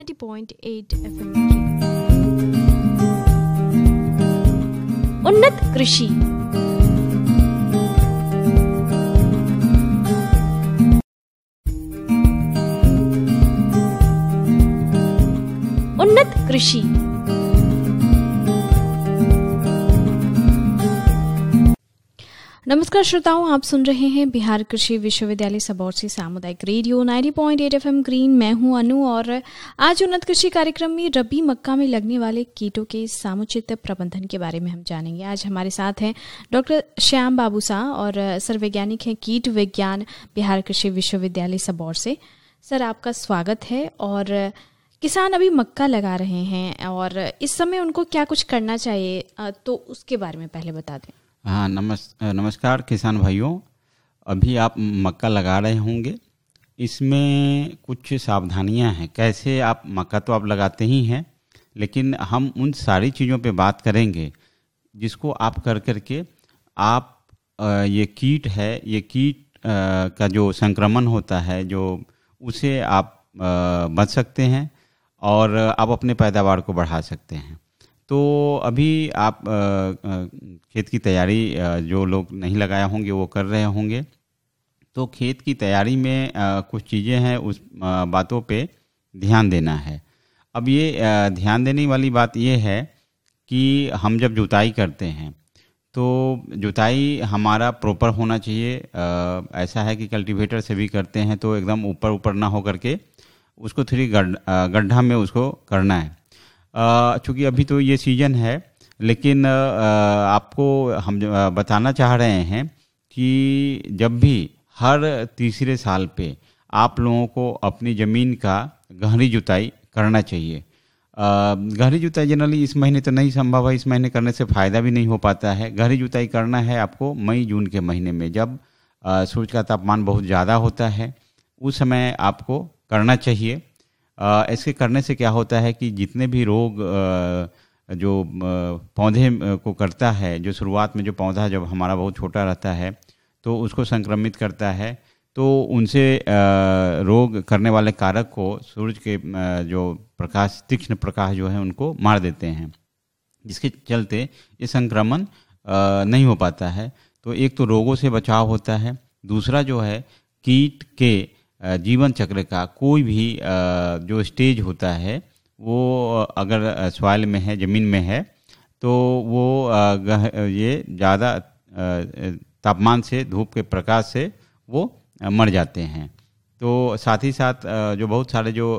90.8 FM उन्नत कृषि। उन्नत कृषि नमस्कार श्रोताओं, आप सुन रहे हैं बिहार कृषि विश्वविद्यालय सबौर से सामुदायिक रेडियो 90.8 FM ग्रीन। मैं हूं अनु और आज उन्नत कृषि कार्यक्रम में रबी मक्का में लगने वाले कीटों के समुचित प्रबंधन के बारे में हम जानेंगे। आज हमारे साथ हैं डॉक्टर श्याम बाबू शाह और सर वैज्ञानिक हैं कीट विज्ञान बिहार कृषि विश्वविद्यालय सबौर से। सर, आपका स्वागत है। और किसान अभी मक्का लगा रहे हैं और इस समय उनको क्या कुछ करना चाहिए, तो उसके बारे में पहले बता दें। हाँ, नमस्कार किसान भाइयों। अभी आप मक्का लगा रहे होंगे, इसमें कुछ सावधानियां हैं। कैसे आप मक्का तो आप लगाते ही हैं, लेकिन हम उन सारी चीज़ों पे बात करेंगे जिसको आप कर करके आप ये कीट है, ये कीट का जो संक्रमण होता है जो उसे आप बच सकते हैं और आप अपने पैदावार को बढ़ा सकते हैं। तो अभी आप खेत की तैयारी जो लोग नहीं लगाया होंगे वो कर रहे होंगे। तो खेत की तैयारी में कुछ चीज़ें हैं, उस बातों पे ध्यान देना है। अब ये ध्यान देने वाली बात ये है कि हम जब जुताई करते हैं तो जुताई हमारा प्रॉपर होना चाहिए। ऐसा है कि कल्टीवेटर से भी करते हैं तो एकदम ऊपर ऊपर ना हो करके उसको थोड़ी गड्ढा में उसको करना है। चूँकि अभी तो ये सीजन है, लेकिन आपको हम बताना चाह रहे हैं कि जब भी हर तीसरे साल पे आप लोगों को अपनी ज़मीन का गहरी जुताई करना चाहिए। गहरी जुताई जनरली इस महीने तो नहीं संभव है, इस महीने करने से फ़ायदा भी नहीं हो पाता है। गहरी जुताई करना है आपको मई जून के महीने में, जब सूरज का तापमान बहुत ज़्यादा होता है, उस समय आपको करना चाहिए। ऐसे करने से क्या होता है कि जितने भी रोग जो पौधे को करता है, जो शुरुआत में जो पौधा जब हमारा बहुत छोटा रहता है तो उसको संक्रमित करता है, तो उनसे रोग करने वाले कारक को सूरज के जो प्रकाश, तीक्ष्ण प्रकाश जो है उनको मार देते हैं, जिसके चलते ये संक्रमण नहीं हो पाता है। तो एक तो रोगों से बचाव होता है, दूसरा जो है कीट के जीवन चक्र का कोई भी जो स्टेज होता है वो अगर सॉइल में है, ज़मीन में है, तो वो ये ज़्यादा तापमान से, धूप के प्रकाश से वो मर जाते हैं। तो साथ ही साथ जो बहुत सारे जो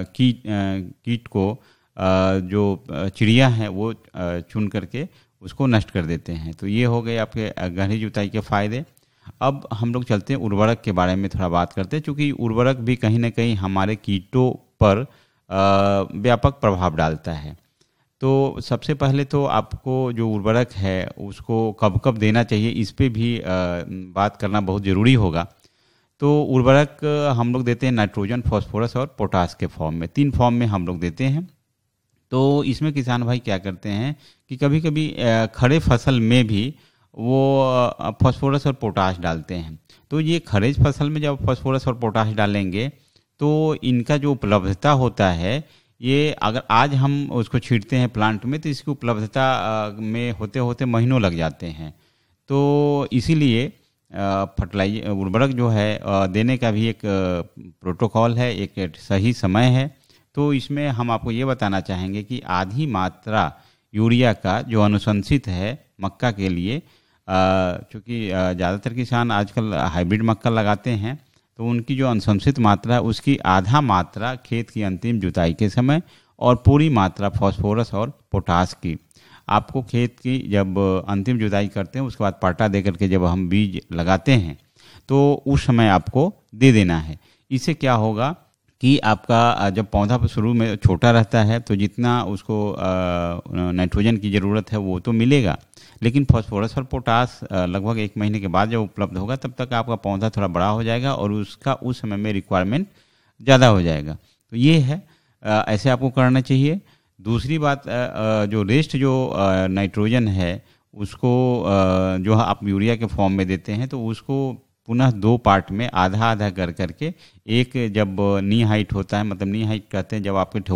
कीट को जो चिड़िया हैं वो चुन करके उसको नष्ट कर देते हैं। तो ये हो गए आपके गहरी जुताई के फ़ायदे। अब हम लोग चलते हैं उर्वरक के बारे में थोड़ा बात करते हैं, क्योंकि उर्वरक भी कहीं ना कहीं हमारे कीटों पर व्यापक प्रभाव डालता है। तो सबसे पहले तो आपको जो उर्वरक है उसको कब कब देना चाहिए, इस पे भी बात करना बहुत ज़रूरी होगा। तो उर्वरक हम लोग देते हैं नाइट्रोजन, फॉस्फोरस और पोटास के फॉर्म में, 3 फॉर्म में हम लोग देते हैं। तो इसमें किसान भाई क्या करते हैं कि कभी कभी खड़े फसल में भी वो फास्फोरस और पोटाश डालते हैं। तो ये खरीफ फसल में जब फास्फोरस और पोटाश डालेंगे तो इनका जो उपलब्धता होता है, ये अगर आज हम उसको छींटते हैं प्लांट में तो इसकी उपलब्धता में होते होते महीनों लग जाते हैं। तो इसीलिए फर्टिलाइजर उर्वरक जो है देने का भी एक प्रोटोकॉल है, एक सही समय है। तो इसमें हम आपको ये बताना चाहेंगे कि आधी मात्रा यूरिया का जो अनुशंसित है मक्का के लिए, चूँकि ज़्यादातर किसान आजकल हाइब्रिड मक्का लगाते हैं, तो उनकी जो अनुशंसित मात्रा है उसकी आधा मात्रा खेत की अंतिम जुताई के समय और पूरी मात्रा फास्फोरस और पोटास की आपको खेत की जब अंतिम जुताई करते हैं उसके बाद पाटा दे करके जब हम बीज लगाते हैं तो उस समय आपको दे देना है। इससे क्या होगा कि आपका जब पौधा शुरू में छोटा रहता है तो जितना उसको नाइट्रोजन की ज़रूरत है वो तो मिलेगा, लेकिन फास्फोरस और पोटास लगभग 1 महीने के बाद जब उपलब्ध होगा तब तक आपका पौधा थोड़ा बड़ा हो जाएगा और उसका उस समय में रिक्वायरमेंट ज़्यादा हो जाएगा। तो ये है, ऐसे आपको करना चाहिए। दूसरी बात, जो रेस्ट जो नाइट्रोजन है उसको जो आप यूरिया के फॉर्म में देते हैं तो उसको पुनः 2 पार्ट में आधा आधा कर करके, एक जब नी हाइट होता है, मतलब नी हाइट कहते हैं जब आपके